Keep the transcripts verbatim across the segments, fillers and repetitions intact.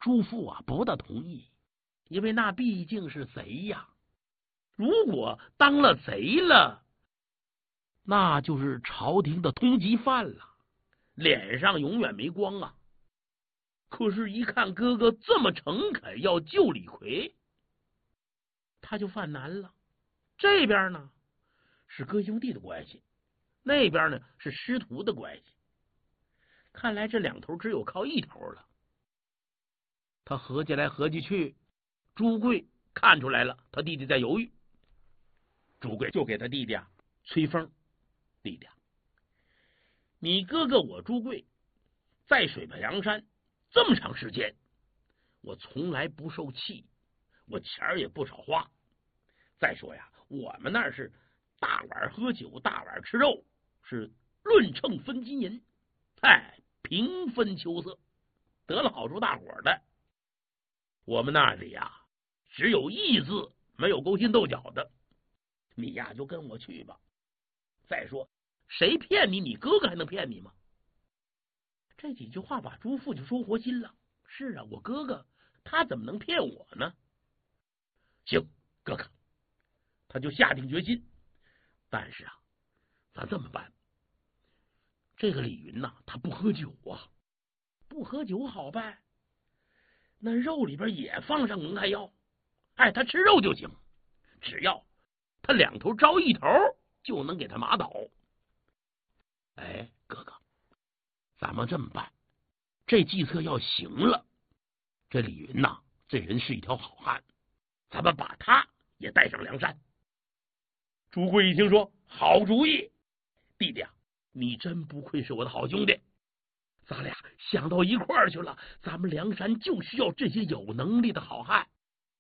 朱富啊不大同意，因为那毕竟是贼呀。如果当了贼了，那就是朝廷的通缉犯了，脸上永远没光啊。可是，一看哥哥这么诚恳要救李逵，他就犯难了。这边呢是哥兄弟的关系，那边呢是师徒的关系，看来这两头只有靠一头了。他合计来合计去，朱贵看出来了他弟弟在犹豫，朱贵就给他弟弟啊吹风：弟弟啊，你哥哥我朱贵在水泊梁山这么长时间，我从来不受气，我钱儿也不少花。再说呀，我们那是大碗喝酒，大碗吃肉，是论秤分金银，哎，平分秋色，得了好处大伙的。我们那里呀，只有义字，没有勾心斗角的。你呀，就跟我去吧。再说，谁骗你，你哥哥还能骗你吗？这几句话把朱富就说活心了。是啊，我哥哥他怎么能骗我呢？行，哥哥，他就下定决心。但是啊，咱这么办，这个李云呐、啊，他不喝酒啊，不喝酒好办。那肉里边也放上蒙汗药，哎，他吃肉就行，只要他两头招一头，就能给他麻倒。哎，哥哥，咱们这么办，这计策要行了，这李云呐、啊，这人是一条好汉，咱们把他也带上梁山。朱贵一听说，好主意，弟弟啊，你真不愧是我的好兄弟，咱俩想到一块儿去了，咱们梁山就需要这些有能力的好汉。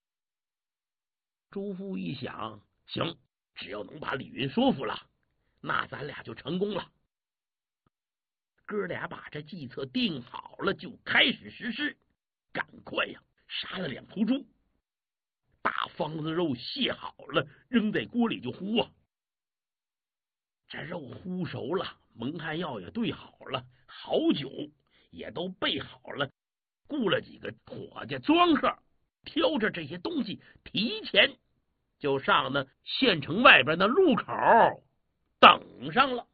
朱富一想，行，只要能把李云说服了，那咱俩就成功了。哥俩把这计策定好了，就开始实施。赶快呀，杀了两头猪，大方子肉卸好了，扔在锅里就烀啊。这肉烀熟了，蒙汗药也兑好了，好酒也都备好了，雇了几个伙计庄客，挑着这些东西，提前就上那县城外边的路口等上了。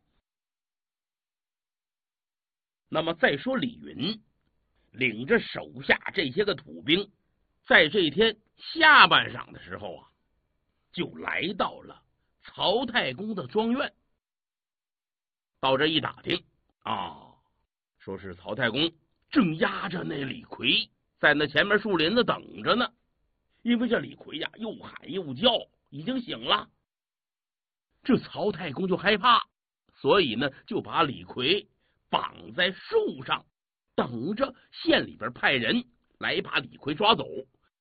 那么再说李云领着手下这些个土兵，在这天下半晌的时候啊，就来到了曹太公的庄院。到这一打听啊，说是曹太公正押着那李逵在那前面树林子等着呢。因为这李逵呀又喊又叫，已经醒了。这曹太公就害怕，所以呢就把李逵绑在树上，等着县里边派人来把李逵抓走。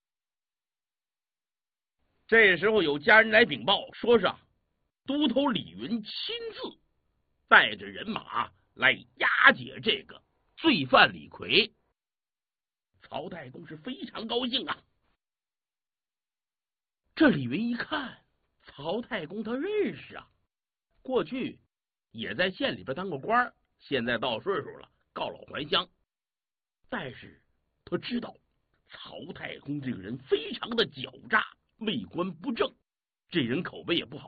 这时候有家人来禀报，说是啊，都头李云亲自带着人马来押解这个罪犯李逵。曹太公是非常高兴啊。这李云一看，曹太公他认识啊，过去也在县里边当过官，现在到岁数了，告老还乡。但是他知道曹太公这个人非常的狡诈，为官不正，这人口碑也不好。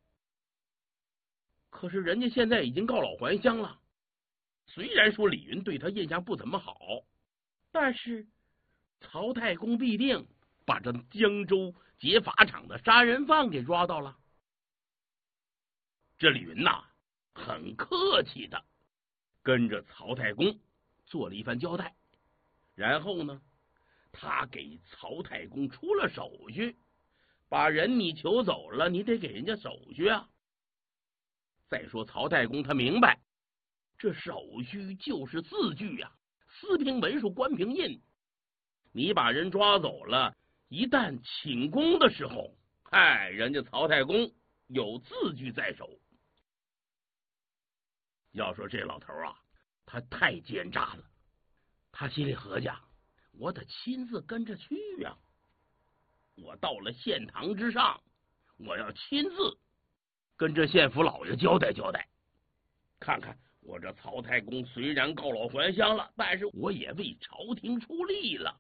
可是人家现在已经告老还乡了，虽然说李云对他印象不怎么好，但是曹太公必定把这江州劫法场的杀人犯给抓到了。这李云呐，很客气的跟着曹太公做了一番交代，然后呢，他给曹太公出了手续，把人你求走了，你得给人家手续啊。再说曹太公他明白，这手续就是字据呀、啊，私凭文书，官凭印。你把人抓走了，一旦请功的时候，哎，人家曹太公有字据在手。要说这老头啊，他太奸诈了。他心里合计，我得亲自跟着去呀、啊。我到了县堂之上，我要亲自跟这县府老爷交代交代，看看我这曹太公虽然告老还乡了，但是我也为朝廷出力了。